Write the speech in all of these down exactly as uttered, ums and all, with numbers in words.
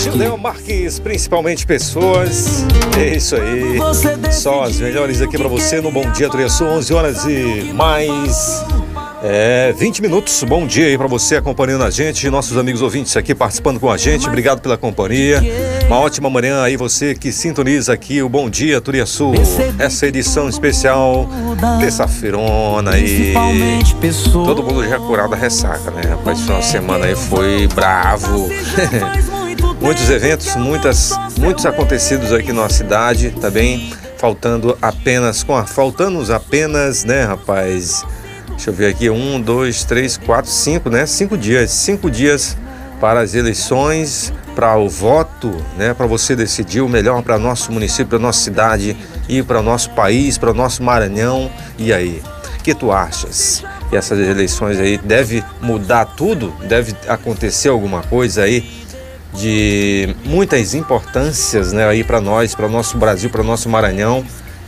Léo Marques, principalmente pessoas. É isso aí. Só as melhores aqui pra você no Bom Dia Turiaçu, onze horas e mais é, vinte minutos. Bom dia aí pra você acompanhando a gente, nossos amigos ouvintes aqui participando com a gente. Obrigado pela companhia. Uma ótima manhã aí você que sintoniza aqui o Bom Dia Turiaçu. Essa edição especial, terça-feirona aí. Todo mundo já curado da ressaca, né, rapaz? Esse final de semana aí foi bravo. Muitos eventos, muitas, muitos acontecidos aqui na cidade também. Faltando apenas, com a, faltando apenas, né, rapaz? Deixa eu ver aqui, um, dois, três, quatro, cinco, né? Cinco dias, cinco dias para as eleições, para o voto, né? Para você decidir o melhor para nosso município, para nossa cidade e para o nosso país, para o nosso Maranhão. E aí, o que tu achas? Que essas eleições aí deve mudar tudo? Deve acontecer alguma coisa aí de muitas importâncias, né? Aí para nós, para o nosso Brasil, para o nosso Maranhão.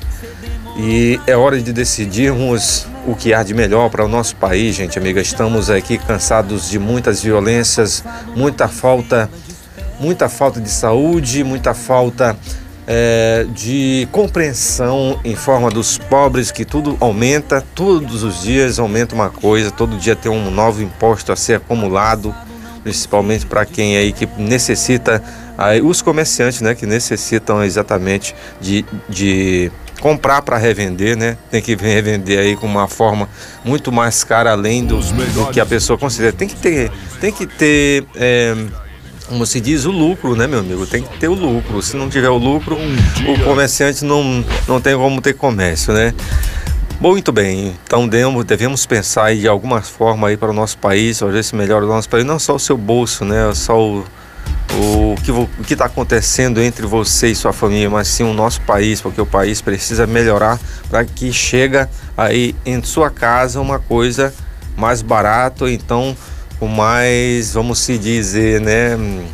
E é hora de decidirmos o que há de melhor para o nosso país, gente, amiga. Estamos aqui cansados de muitas violências, muita falta, muita falta de saúde, muita falta é, de compreensão em forma dos pobres, que tudo aumenta, todos os dias aumenta uma coisa, todo dia tem um novo imposto a ser acumulado, principalmente para quem aí que necessita, aí, os comerciantes, né, que necessitam exatamente de... de comprar para revender, né? Tem que revender aí com uma forma muito mais cara, além do, do que a pessoa considera. Tem que ter, tem que ter, é, como se diz, o lucro, né, meu amigo? Tem que ter o lucro. Se não tiver o lucro, o comerciante não, não tem como ter comércio, né? Muito bem, então devemos, devemos pensar aí de alguma forma aí para o nosso país, para ver se melhora o nosso país, não só o seu bolso, né? Só o O que o que está acontecendo entre você e sua família, mas sim o nosso país, porque o país precisa melhorar para que chega aí em sua casa uma coisa mais barata, ou então com mais, vamos se dizer, né,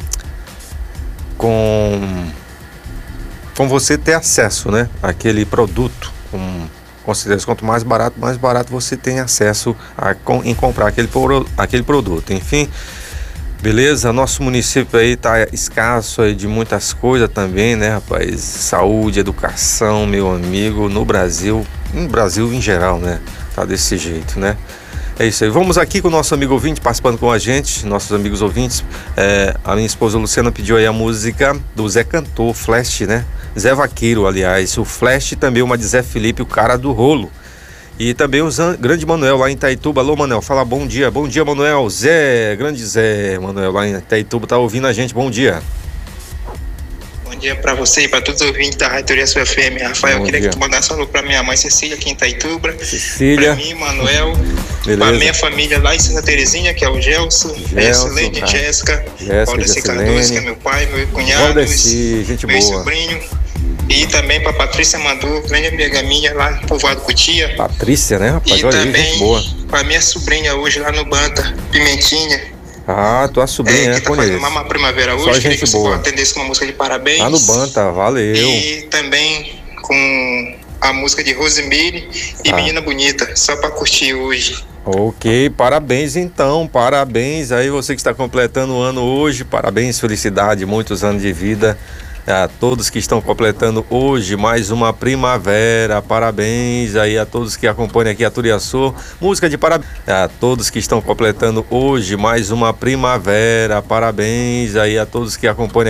com com você ter acesso, né, àquele produto. Com, considera, quanto mais barato, mais barato você tem acesso a em comprar aquele aquele produto. Enfim, beleza? Nosso município aí tá escasso aí de muitas coisas também, né, rapaz? Saúde, educação, meu amigo, no Brasil, no Brasil em geral, né? Tá desse jeito, né? É isso aí. Vamos aqui com o nosso amigo ouvinte participando com a gente, nossos amigos ouvintes. É, a minha esposa Luciana pediu aí a música do Zé Cantor, Flash, né? Zé Vaqueiro, aliás. O Flash também, uma de Zé Felipe, o cara do rolo. E também o Zan, grande Manuel lá em Itaituba. Alô, Manuel, fala bom dia. Bom dia, Manuel. Zé, grande Zé Manuel lá em Itaituba tá ouvindo a gente. Bom dia. Bom dia pra você e pra todos os ouvintes da Rádio Turiaçu F M. Rafael, eu queria dia. que tu mandasse um alô pra minha mãe Cecília aqui em Itaituba. Cecília. Pra mim, Manuel. Beleza. Pra minha família lá em Santa Terezinha, que é o Gelson. Gelsilene, tá. Jéssica. Jéssica, Valdeci Cardoso, que é meu pai, meu cunhado. Valdeci, gente meu boa. sobrinho. E também pra Patrícia Mandu, grande amiga minha lá no Povoado Cutia. Patrícia, né, rapaz? E olha também aí, gente boa. pra minha sobrinha hoje lá no Banta, Pimentinha. Ah, tua sobrinha, é, é, que tá fazendo conheço. uma primavera hoje. Só Queria gente que você boa. atendesse com uma música de parabéns. Tá no Banta, valeu. E também com a música de Rosemary e Ah. Menina Bonita, só pra curtir hoje. Ok, parabéns então, parabéns aí você que está completando o ano hoje, parabéns, felicidade, muitos anos de vida a todos que estão completando hoje mais uma primavera, parabéns aí a todos que acompanham aqui a Turiaçu, música de parabéns a todos que estão completando hoje mais uma primavera, parabéns aí a todos que acompanham